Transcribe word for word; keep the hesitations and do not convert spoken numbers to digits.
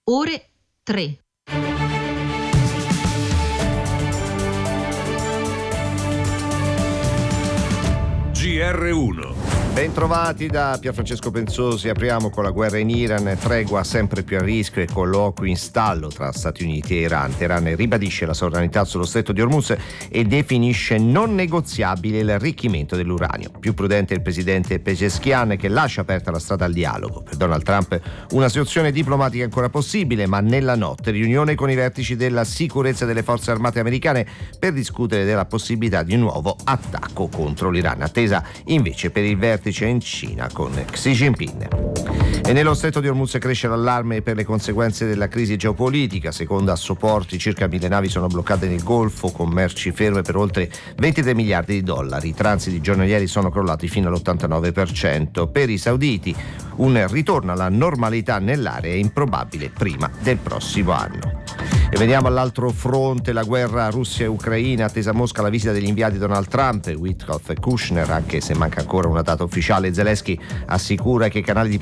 ore tre. G R uno. Bentrovati da Pierfrancesco Penzosi. Apriamo con la guerra in Iran, tregua sempre più a rischio e colloqui in stallo tra Stati Uniti e Iran. Teheran ribadisce la sovranità sullo stretto di Hormuz e definisce non negoziabile l'arricchimento dell'uranio. Più prudente il presidente Pezeshkian, che lascia aperta la strada al dialogo. Per Donald Trump una soluzione diplomatica è ancora possibile, ma nella notte riunione con i vertici della sicurezza delle forze armate americane per discutere della possibilità di un nuovo attacco contro l'Iran. Attesa invece per il vertice in Cina con Xi Jinping. E nello stretto di Hormuz cresce l'allarme per le conseguenze della crisi geopolitica. Secondo Assoporti, circa mille navi sono bloccate nel Golfo con merci ferme per oltre ventitré miliardi di dollari. I transiti giornalieri sono crollati fino all'ottantanove per cento. Per i sauditi un ritorno alla normalità nell'area è improbabile prima del prossimo anno. E veniamo all'altro fronte, la guerra Russia-Ucraina. Attesa a Mosca la visita degli inviati Donald Trump, Witkoff e Kushner, anche se manca ancora una data ufficiale. Zelensky assicura che i canali di